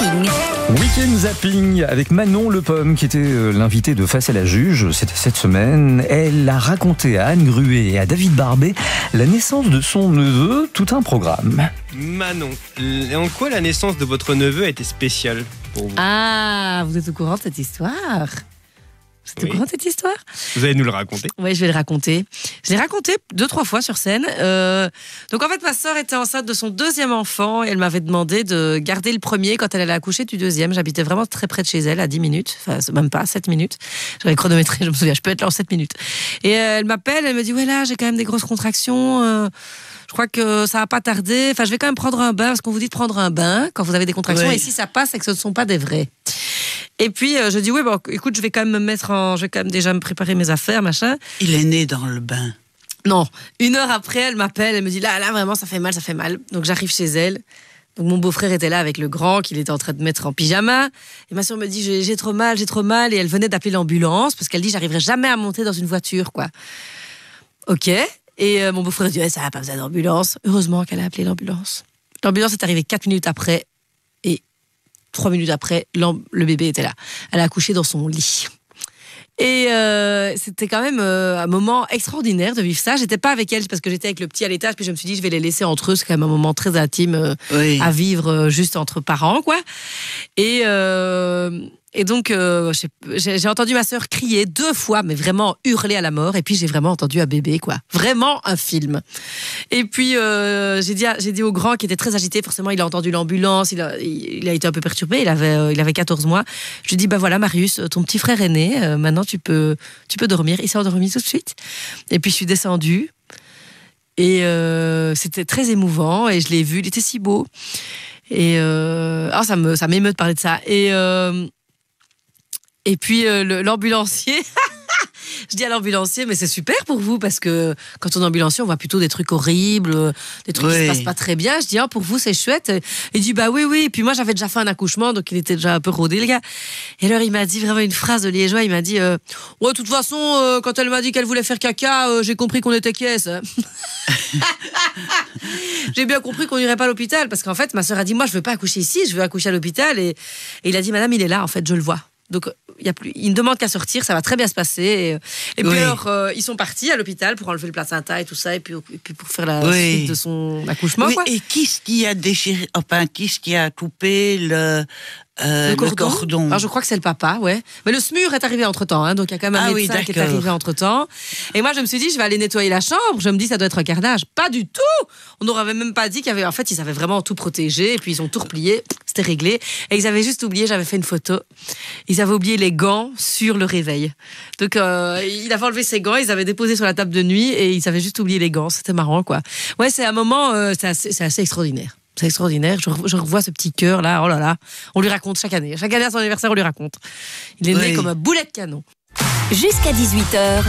zapping. Week-end zapping avec Manon Le Pomme qui était l'invitée de Face à la juge. C'était cette semaine. Elle a raconté à Anne Gruet et à David Barbet la naissance de son neveu, tout un programme. Manon, en quoi la naissance de votre neveu a été spéciale pour vous? Ah, vous êtes au courant de cette histoire? Vous êtes au courant de cette histoire? Vous allez nous le raconter? Oui, je vais le raconter. Je l'ai raconté 2-3 fois sur scène. Donc en fait, ma sœur était enceinte de son deuxième enfant et elle m'avait demandé de garder le premier quand elle allait accoucher du deuxième. J'habitais vraiment très près de chez elle, à 10 minutes. Enfin, même pas, 7 minutes. J'avais chronométré, je me souviens, je peux être là en 7 minutes. Et elle m'appelle, elle me dit, ouais là, j'ai quand même des grosses contractions. Je crois que ça va pas tarder. Enfin, je vais quand même prendre un bain parce qu'on vous dit de prendre un bain quand vous avez des contractions. Oui. Et si ça passe, c'est que ce ne sont pas des vrais. Et puis, je dis, oui, bon, écoute, je vais quand même me mettre je vais quand même déjà me préparer mes affaires, machin. Il est né dans le bain. Non, 1 heure après, elle m'appelle, elle me dit, là, vraiment, ça fait mal. Donc, j'arrive chez elle. Donc, mon beau-frère était là avec le grand, qu'il était en train de mettre en pyjama. Et ma soeur me dit, j'ai trop mal. Et elle venait d'appeler l'ambulance parce qu'elle dit, j'arriverai jamais à monter dans une voiture, quoi. Ok. Et mon beau-frère dit, ouais, ça n'a pas besoin d'ambulance. Heureusement qu'elle a appelé l'ambulance. L'ambulance est arrivée 4 minutes après. 3 minutes après, le bébé était là. Elle a accouché dans son lit. Et c'était quand même un moment extraordinaire de vivre ça. J'étais pas avec elle parce que j'étais avec le petit à l'étage, puis je me suis dit je vais les laisser entre eux. C'est quand même un moment très intime à vivre juste entre parents, quoi. Et donc, j'ai entendu ma sœur crier 2 fois, mais vraiment hurler à la mort. Et puis, j'ai vraiment entendu un bébé, quoi. Vraiment un film. Et puis, j'ai dit au grand qui était très agité. Forcément, il a entendu l'ambulance. Il a été un peu perturbé. Il avait 14 mois. Je lui ai dit, bah voilà, Marius, ton petit frère est né. Maintenant, tu peux dormir. Il s'est endormi tout de suite. Et puis, je suis descendue. Et c'était très émouvant. Et je l'ai vu. Il était si beau. Et ça m'émeut de parler de ça. Et puis l'ambulancier, je dis à l'ambulancier, mais c'est super pour vous parce que quand on est ambulancier, on voit plutôt des trucs horribles, des trucs qui se passent pas très bien. Je dis, pour vous c'est chouette. Il dit, bah oui. Et puis moi j'avais déjà fait un accouchement, donc il était déjà un peu rodé le gars. Et alors il m'a dit vraiment une phrase de liégeois, il m'a dit, ouais de toute façon quand elle m'a dit qu'elle voulait faire caca, j'ai compris qu'on était caisse. J'ai bien compris qu'on n'irait pas à l'hôpital parce qu'en fait ma sœur a dit, moi je veux pas accoucher ici, je veux accoucher à l'hôpital. Et il a dit, madame il est là en fait, je le vois. Donc, il ne demande qu'à sortir, ça va très bien se passer. Et puis alors, ils sont partis à l'hôpital pour enlever le placenta et tout ça, et puis pour faire la suite de son accouchement. Oui, quoi. et qu'est-ce qui a déchiré, qu'est-ce qui a coupé le cordon? Alors, je crois que c'est le papa, ouais. Mais le SMUR est arrivé entre-temps, hein, donc il y a quand même un médecin qui est arrivé entre-temps. Et moi, je me suis dit, je vais aller nettoyer la chambre. Je me dis, ça doit être un carnage. Pas du tout. On n'aurait même pas dit qu'il y avait... En fait, ils avaient vraiment tout protégé, et puis ils ont tout replié. C'était réglé. Et ils avaient juste oublié, j'avais fait une photo. Ils avaient oublié les gants sur le réveil. Donc, il avait enlevé ses gants, ils avaient déposé sur la table de nuit, et ils avaient juste oublié les gants. C'était marrant, quoi. Ouais, c'est un moment, c'est assez extraordinaire. C'est extraordinaire. Je revois ce petit cœur là. Oh là là. On lui raconte chaque année. Chaque année à son anniversaire, on lui raconte. Il est né comme un boulet de canon. Jusqu'à 18h.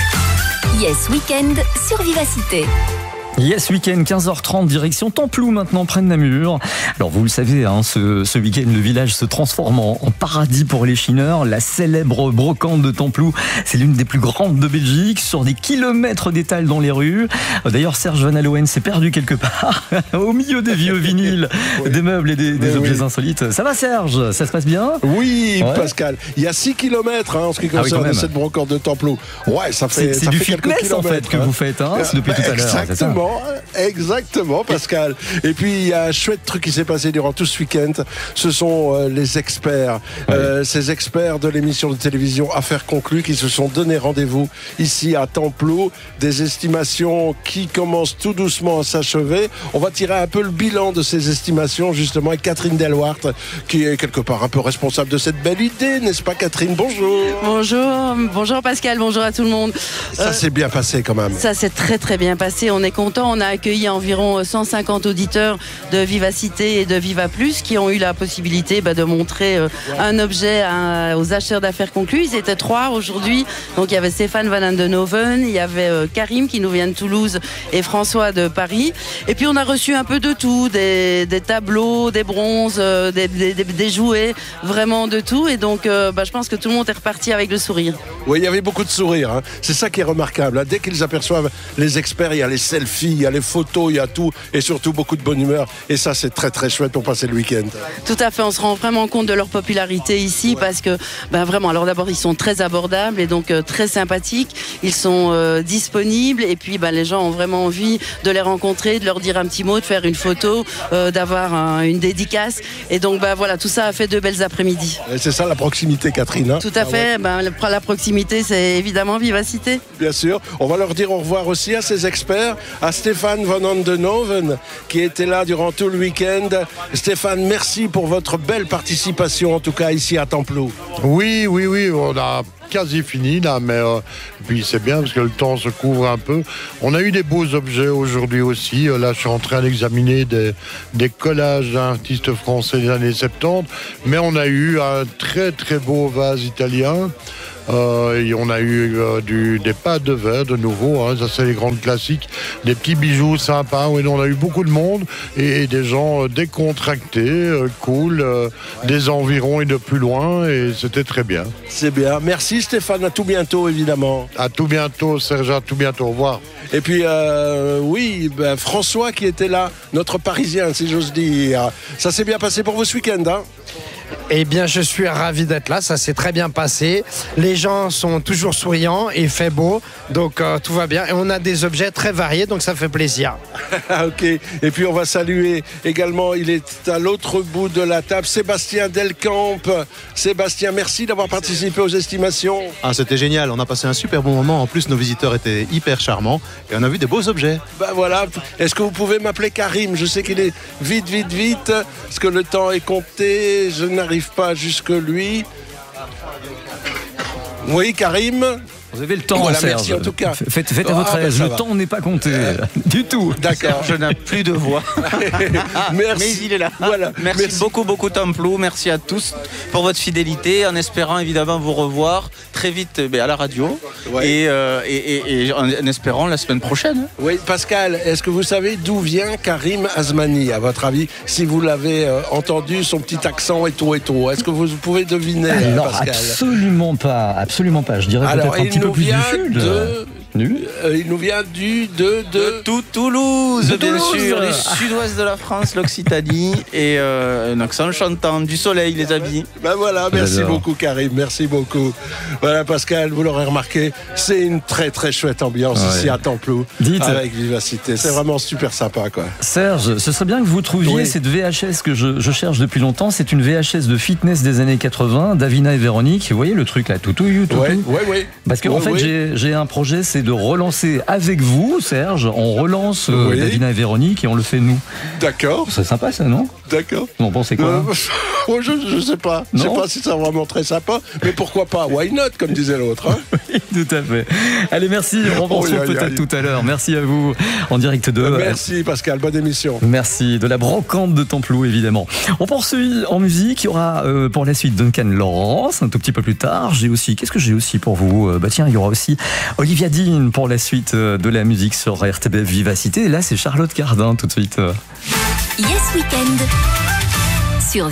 Yes Weekend sur Vivacité. Yes Weekend, 15h30, direction Templou maintenant, près de Namur. Alors vous le savez, hein, ce week-end, le village se transforme en paradis pour les chineurs. La célèbre brocante de Templou, c'est l'une des plus grandes de Belgique, sur des kilomètres d'étals dans les rues. D'ailleurs, Serge Van Aloen s'est perdu quelque part, au milieu des vieux vinyles, des meubles et des objets insolites. Ça va Serge? Ça se passe bien? Oui, Pascal. Il y a 6 km en ce qui concerne cette brocante de Templou. Ouais, ça fait c'est du quelques fitness kilomètres, en fait que vous faites, hein, c'est depuis tout à l'heure. Exactement, Pascal. Et puis, il y a un chouette truc qui s'est passé durant tout ce week-end. Ce sont les experts, ces experts de l'émission de télévision Affaires conclues qui se sont donné rendez-vous ici à Templou. Des estimations qui commencent tout doucement à s'achever. On va tirer un peu le bilan de ces estimations, justement, avec Catherine Delwart, qui est quelque part un peu responsable de cette belle idée, n'est-ce pas, Catherine? Bonjour. Bonjour Pascal, bonjour à tout le monde. Ça s'est bien passé quand même. Ça s'est très très bien passé, on est content. On a accueilli environ 150 auditeurs de Vivacité et de Viva Plus qui ont eu la possibilité de montrer un objet aux acheteurs d'affaires conclues. Ils étaient 3 aujourd'hui. Donc il y avait Stéphane Van Andenoven, il y avait Karim qui nous vient de Toulouse et François de Paris. Et puis on a reçu un peu de tout, des tableaux, des bronzes, des jouets, vraiment de tout. Et donc je pense que tout le monde est reparti avec le sourire. Oui, il y avait beaucoup de sourires. Hein. C'est ça qui est remarquable. Hein. Dès qu'ils aperçoivent les experts, il y a les selfies. filles, il y a les photos, il y a tout, et surtout beaucoup de bonne humeur. Et ça, c'est très très chouette pour passer le week-end. Tout à fait, on se rend vraiment compte de leur popularité ici parce que vraiment, alors d'abord ils sont très abordables et donc très sympathiques, ils sont disponibles et puis les gens ont vraiment envie de les rencontrer, de leur dire un petit mot, de faire une photo, d'avoir une dédicace et donc voilà, tout ça a fait 2 belles après-midi. Et c'est ça la proximité, Catherine, hein? Tout à fait, la proximité c'est évidemment Vivacité. Bien sûr, on va leur dire au revoir aussi à ces experts, à Stéphane Van Andenoven qui était là durant tout le week-end. Stéphane, merci pour votre belle participation, en tout cas ici à Templou. Oui, on a quasi fini là, mais puis c'est bien parce que le temps se couvre un peu. On a eu des beaux objets aujourd'hui aussi. Là, je suis en train d'examiner des collages d'artistes français des années 70, mais on a eu un très très beau vase italien. Et on a eu des pâtes de verre de nouveau, hein, ça c'est les grandes classiques, des petits bijoux sympas. Oui, on a eu beaucoup de monde et des gens décontractés, cool, des environs et de plus loin, et c'était très bien. C'est bien. Merci Stéphane, à tout bientôt évidemment. À tout bientôt Serge, à tout bientôt, au revoir. Et puis François qui était là, notre Parisien si j'ose dire. Ça s'est bien passé pour vous ce week-end, hein? Eh bien, je suis ravi d'être là, ça s'est très bien passé. Les gens sont toujours souriants et il fait beau, donc tout va bien. Et on a des objets très variés, donc ça fait plaisir. Ok, et puis on va saluer également, il est à l'autre bout de la table, Sébastien Delcamp. Sébastien, merci d'avoir participé aux estimations. C'était génial, on a passé un super bon moment. En plus, nos visiteurs étaient hyper charmants et on a vu des beaux objets. Voilà, est-ce que vous pouvez m'appeler Karim? Je sais qu'il est vite, parce que le temps est compté, je n'arrive pas jusque lui. Oui, Karim? Vous avez le temps, voilà, Serge. merci en tout cas. Faites à votre aise, le temps n'est pas compté du tout. D'accord. Je n'ai plus de voix. Merci. Mais il est là. Voilà. Merci beaucoup Templou. Merci à tous pour votre fidélité, en espérant évidemment vous revoir très vite à la radio et en espérant la semaine prochaine. Oui, Pascal, est-ce que vous savez d'où vient Karim Azmani, à votre avis, si vous l'avez entendu, son petit accent et tout? Est-ce que vous pouvez deviner, Alors, Pascal? absolument pas. Je dirais peut-être un petit peu plus du sud. Il nous vient de Toulouse, bien Toulouse. sûr, du sud-ouest de la France, l'Occitanie, et un accent chantant, du soleil, les amis. Voilà, merci beaucoup Karim, merci beaucoup. Voilà Pascal, vous l'aurez remarqué, c'est une très très chouette ambiance ici à Templou, avec Vivacité. C'est vraiment super sympa, quoi. Serge, ce serait bien que vous trouviez cette VHS que je cherche depuis longtemps. C'est une VHS de fitness des années 80, Davina et Véronique. Vous voyez le truc là, toutou. Oui. Parce qu'en fait, j'ai un projet, c'est de relancer avec vous, Serge. On relance Davina et Véronique et on le fait nous. D'accord. C'est sympa ça, non? D'accord. Vous en pensez quoi? Je sais pas. Je sais pas si ça va vraiment très sympa, mais pourquoi pas? Why not, comme disait l'autre. Hein. Oui, tout à fait. Allez, merci. On se retrouve peut-être tout à l'heure. Merci à vous en direct de. Merci Pascal, bonne émission. Merci de la brocante de Templou, évidemment. On poursuit en musique. Il y aura pour la suite Duncan Lawrence un tout petit peu plus tard. Qu'est-ce que j'ai aussi pour vous? Tiens, il y aura aussi Olivia Dean pour la suite de la musique sur RTBF Vivacité. Et là, c'est Charlotte Cardin tout de suite. Yes Weekend.